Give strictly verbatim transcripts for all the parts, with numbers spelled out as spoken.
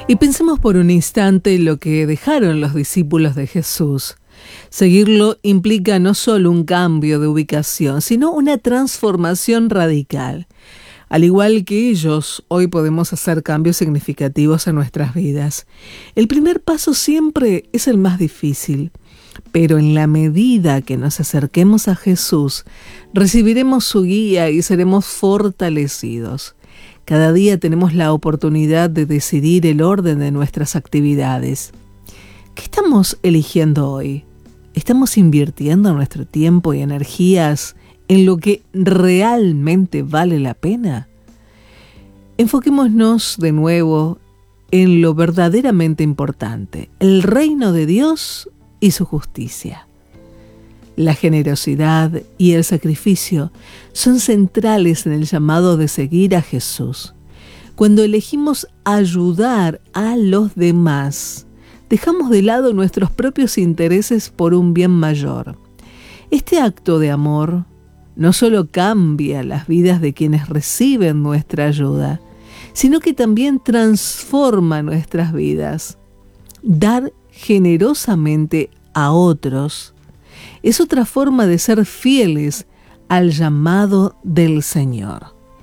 Y pensemos por un instante lo que dejaron los discípulos de Jesús. Seguirlo implica no solo un cambio de ubicación, sino una transformación radical. Al igual que ellos, hoy podemos hacer cambios significativos en nuestras vidas. El primer paso siempre es el más difícil, pero en la medida que nos acerquemos a Jesús, recibiremos su guía y seremos fortalecidos. Cada día tenemos la oportunidad de decidir el orden de nuestras actividades. ¿Qué estamos eligiendo hoy? ¿Estamos invirtiendo nuestro tiempo y energías en lo que realmente vale la pena? Enfoquémonos de nuevo en lo verdaderamente importante, el reino de Dios y su justicia. La generosidad y el sacrificio son centrales en el llamado de seguir a Jesús. Cuando elegimos ayudar a los demás, dejamos de lado nuestros propios intereses por un bien mayor. Este acto de amor no solo cambia las vidas de quienes reciben nuestra ayuda, sino que también transforma nuestras vidas. Dar generosamente a otros es otra forma de ser fieles al llamado del Señor.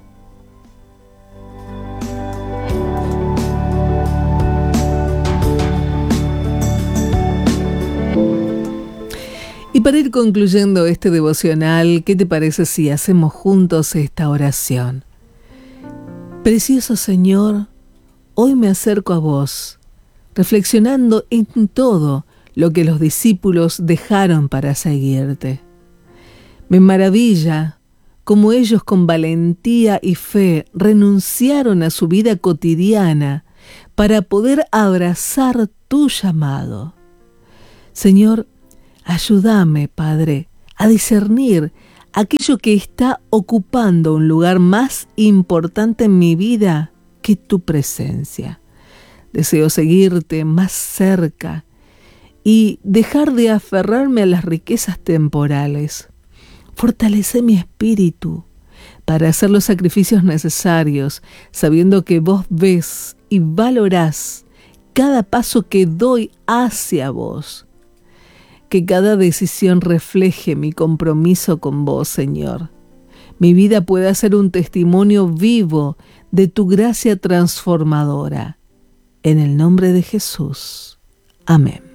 Y para ir concluyendo este devocional, ¿qué te parece si hacemos juntos esta oración? Precioso Señor, hoy me acerco a vos, reflexionando en todo lo que los discípulos dejaron para seguirte. Me maravilla cómo ellos con valentía y fe renunciaron a su vida cotidiana para poder abrazar tu llamado. Señor, ayúdame, Padre, a discernir aquello que está ocupando un lugar más importante en mi vida que tu presencia. Deseo seguirte más cerca y dejar de aferrarme a las riquezas temporales. Fortalece mi espíritu para hacer los sacrificios necesarios, sabiendo que vos ves y valorás cada paso que doy hacia vos. Que cada decisión refleje mi compromiso con vos, Señor. Mi vida pueda ser un testimonio vivo de tu gracia transformadora. En el nombre de Jesús. Amén.